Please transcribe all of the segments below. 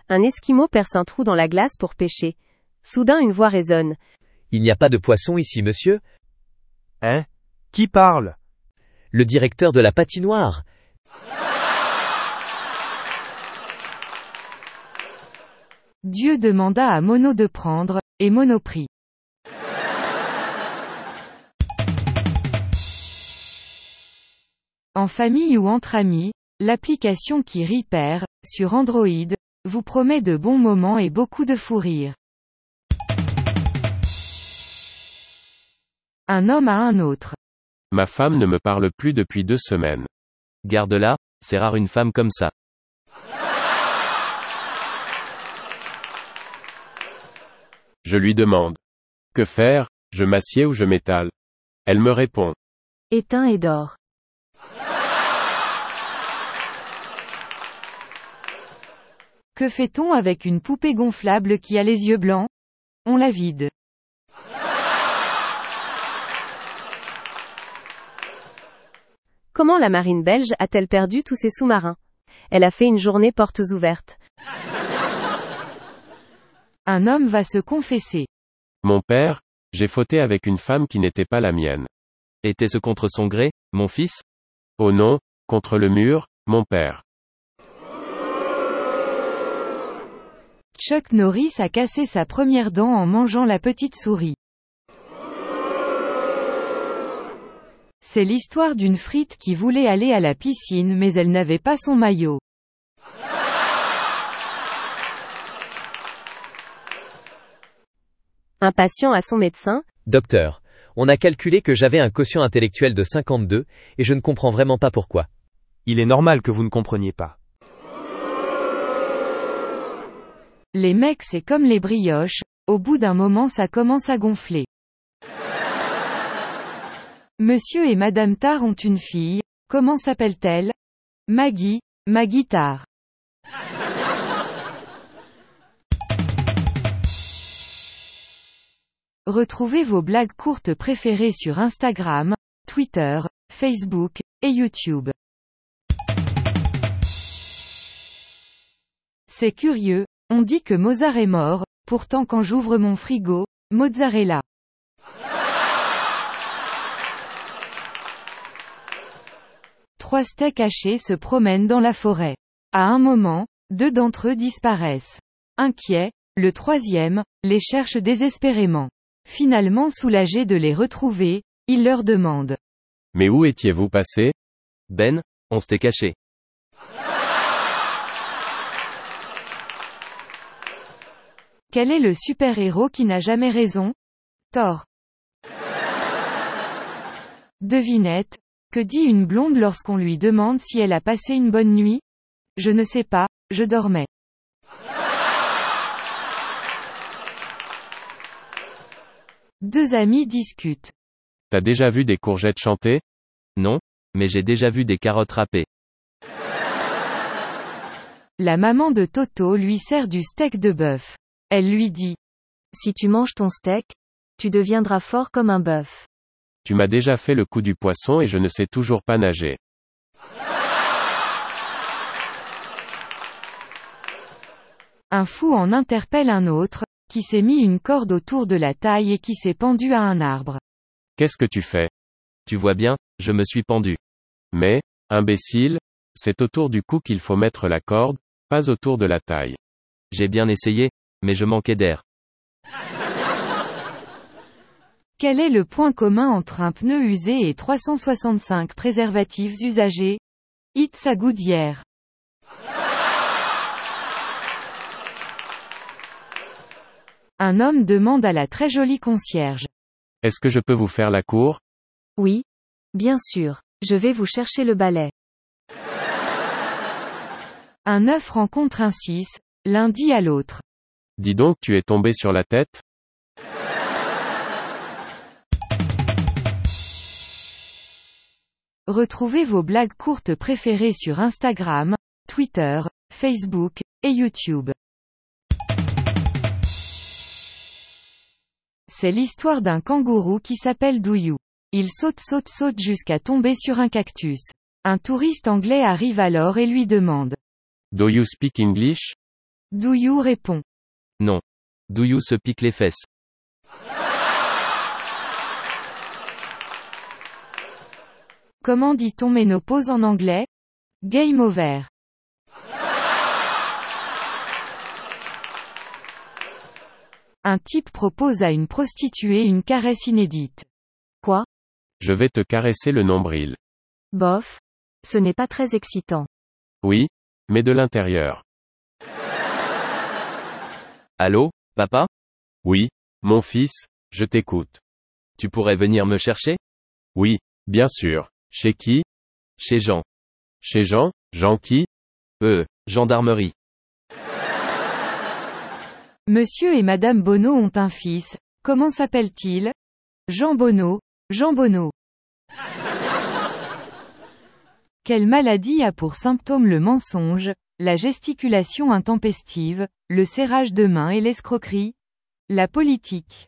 Un Esquimau perce un trou dans la glace pour pêcher. Soudain une voix résonne. Il n'y a pas de poisson ici, monsieur? Hein? Qui parle? Le directeur de la patinoire. Dieu demanda à Mono de prendre, et Mono prit. En famille ou entre amis, l'application qui rit perd, sur Android, vous promet de bons moments et beaucoup de fou rire. Un homme à un autre. Ma femme ne me parle plus depuis 2 semaines. Garde-la, c'est rare une femme comme ça. Je lui demande. Que faire, je m'assieds ou je m'étale? Elle me répond. Éteins et dors. Que fait-on avec une poupée gonflable qui a les yeux blancs? On la vide. Comment la marine belge a-t-elle perdu tous ses sous-marins? Elle a fait une journée portes ouvertes. Un homme va se confesser. Mon père, j'ai fauté avec une femme qui n'était pas la mienne. Était-ce contre son gré, mon fils? Oh non, contre le mur, mon père. Chuck Norris a cassé sa première dent en mangeant la petite souris. C'est l'histoire d'une frite qui voulait aller à la piscine mais elle n'avait pas son maillot. Un patient à son médecin. Docteur, on a calculé que j'avais un quotient intellectuel de 52, et je ne comprends vraiment pas pourquoi. Il est normal que vous ne compreniez pas. Les mecs c'est comme les brioches, au bout d'un moment ça commence à gonfler. Monsieur et Madame Tar ont une fille, comment s'appelle-t-elle? Maggie Tar. Retrouvez vos blagues courtes préférées sur Instagram, Twitter, Facebook, et YouTube. C'est curieux, on dit que Mozart est mort, pourtant quand j'ouvre mon frigo, mozzarella. Trois steaks hachés se promènent dans la forêt. À un moment, 2 d'entre eux disparaissent. Inquiet, le troisième, les cherche désespérément. Finalement soulagé de les retrouver, il leur demande. Mais où étiez-vous passé? Ben, on s'était caché. Quel est le super-héros qui n'a jamais raison? Thor. Devinette, que dit une blonde lorsqu'on lui demande si elle a passé une bonne nuit? Je ne sais pas, je dormais. Deux amis discutent. T'as déjà vu des courgettes chanter? Non, mais j'ai déjà vu des carottes râpées. La maman de Toto lui sert du steak de bœuf. Elle lui dit. Si tu manges ton steak, tu deviendras fort comme un bœuf. Tu m'as déjà fait le coup du poisson et je ne sais toujours pas nager. Un fou en interpelle un autre, qui s'est mis une corde autour de la taille et qui s'est pendu à un arbre. Qu'est-ce que tu fais? Tu vois bien, je me suis pendu. Mais, imbécile, c'est autour du cou qu'il faut mettre la corde, pas autour de la taille. J'ai bien essayé, mais je manquais d'air. Quel est le point commun entre un pneu usé et 365 préservatifs usagés? It's a Goodyear. Un homme demande à la très jolie concierge. Est-ce que je peux vous faire la cour? Oui. Bien sûr. Je vais vous chercher le balai. Un œuf rencontre un 6, l'un dit à l'autre. Dis donc, tu es tombé sur la tête? Retrouvez vos blagues courtes préférées sur Instagram, Twitter, Facebook, et YouTube. C'est l'histoire d'un kangourou qui s'appelle Douyou. Il saute jusqu'à tomber sur un cactus. Un touriste anglais arrive alors et lui demande. Do you speak English? Douyou répond. Non. Douyou se pique les fesses. Comment dit-on ménopause en anglais? Game over. Un type propose à une prostituée une caresse inédite. Quoi? Je vais te caresser le nombril. Bof. Ce n'est pas très excitant. Oui, mais de l'intérieur. Allô, papa? Oui, mon fils, je t'écoute. Tu pourrais venir me chercher? Oui, bien sûr. Chez qui? Chez Jean. Chez Jean? Jean qui? Gendarmerie. Monsieur et Madame Bonneau ont un fils. Comment s'appelle-t-il? Jean Bonneau. Jean Bonneau. Quelle maladie a pour symptômes le mensonge, la gesticulation intempestive, le serrage de main et l'escroquerie? La politique.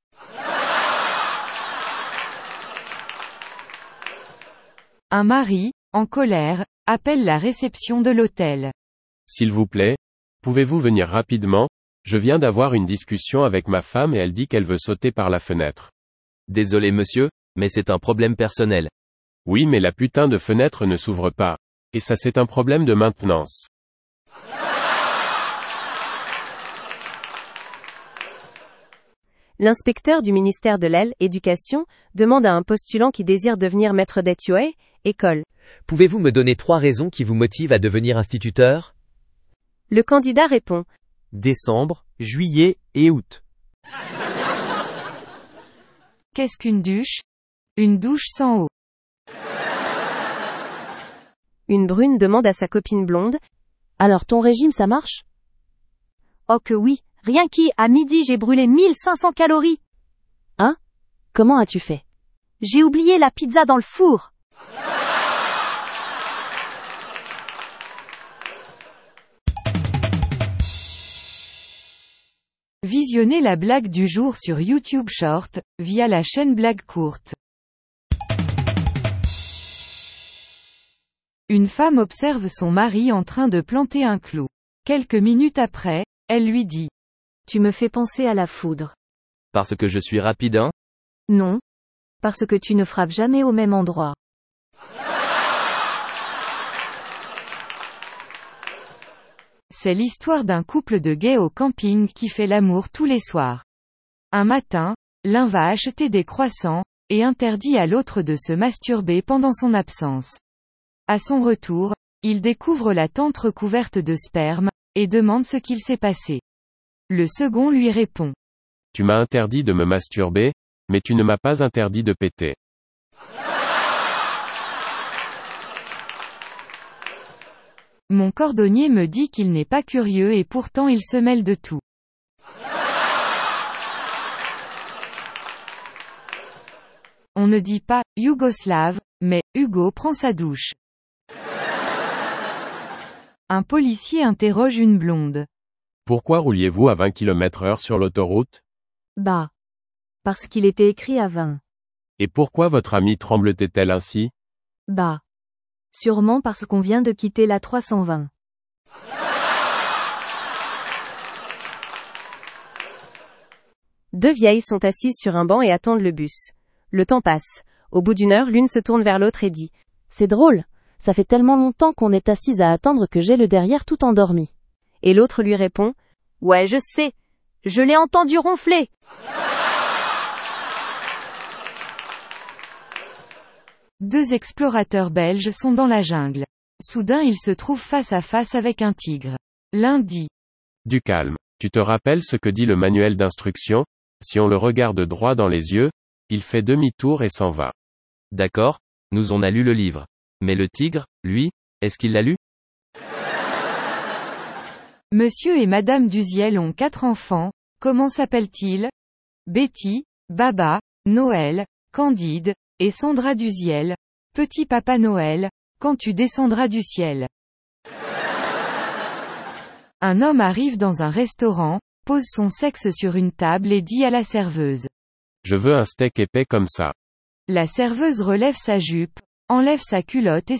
Un mari, en colère, appelle la réception de l'hôtel. S'il vous plaît, pouvez-vous venir rapidement? Je viens d'avoir une discussion avec ma femme et elle dit qu'elle veut sauter par la fenêtre. Désolé monsieur, mais c'est un problème personnel. Oui, mais la putain de fenêtre ne s'ouvre pas. Et ça c'est un problème de maintenance. L'inspecteur du ministère de l'Éducation demande à un postulant qui désire devenir maître d'école, école. Pouvez-vous me donner 3 raisons qui vous motivent à devenir instituteur? Le candidat répond. Décembre, juillet et août. Qu'est-ce qu'une douche? Une douche sans eau. Une brune demande à sa copine blonde. Alors ton régime ça marche? Oh que oui, rien qu'à midi j'ai brûlé 1500 calories. Hein? Comment as-tu fait? J'ai oublié la pizza dans le four. Visionnez la blague du jour sur YouTube Short, via la chaîne Blague Courte. Une femme observe son mari en train de planter un clou. Quelques minutes après, elle lui dit. Tu me fais penser à la foudre. Parce que je suis rapide, hein? Non. Parce que tu ne frappes jamais au même endroit. C'est l'histoire d'un couple de gays au camping qui fait l'amour tous les soirs. Un matin, l'un va acheter des croissants, et interdit à l'autre de se masturber pendant son absence. À son retour, il découvre la tente recouverte de sperme, et demande ce qu'il s'est passé. Le second lui répond. Tu m'as interdit de me masturber, mais tu ne m'as pas interdit de péter. Mon cordonnier me dit qu'il n'est pas curieux et pourtant il se mêle de tout. On ne dit pas « Yougoslave », mais « Hugo prend sa douche ». Un policier interroge une blonde. Pourquoi rouliez-vous à 20 km/h sur l'autoroute? Bah. Parce qu'il était écrit à 20. Et pourquoi votre amie tremblotait-elle ainsi? Bah. Sûrement parce qu'on vient de quitter la 320. Deux vieilles sont assises sur un banc et attendent le bus. Le temps passe. Au bout d'une heure, l'une se tourne vers l'autre et dit. C'est drôle. Ça fait tellement longtemps qu'on est assise à attendre que j'ai le derrière tout endormi. Et l'autre lui répond. Ouais, je sais. Je l'ai entendu ronfler. Deux explorateurs belges sont dans la jungle. Soudain ils se trouvent face à face avec un tigre. L'un dit. Du calme. Tu te rappelles ce que dit le manuel d'instruction? Si on le regarde droit dans les yeux, il fait demi-tour et s'en va. D'accord, nous on a lu le livre. Mais le tigre, lui, est-ce qu'il l'a lu? Monsieur et Madame Duziel ont 4 enfants. Comment s'appellent-ils? Betty, Baba, Noël, Candide, et Sandra Duziel. Petit Papa Noël, quand tu descendras du ciel. Un homme arrive dans un restaurant, pose son sexe sur une table et dit à la serveuse. Je veux un steak épais comme ça. La serveuse relève sa jupe, enlève sa culotte et